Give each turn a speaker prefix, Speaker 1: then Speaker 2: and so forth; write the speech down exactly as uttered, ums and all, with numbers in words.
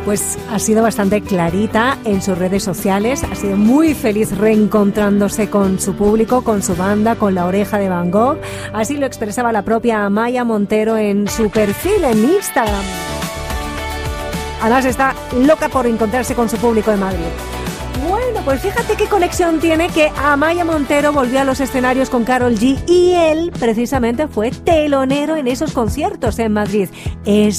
Speaker 1: Pues ha sido bastante clarita en sus redes sociales, ha sido muy feliz reencontrándose con su público, con su banda, con La Oreja de Van Gogh. Así lo expresaba la propia Amaia Montero en su perfil en Instagram. Además está loca por encontrarse con su público de Madrid. Bueno, pues fíjate qué conexión tiene que Amaia Montero volvió a los escenarios con Karol G y él precisamente fue telonero en esos conciertos en Madrid. Es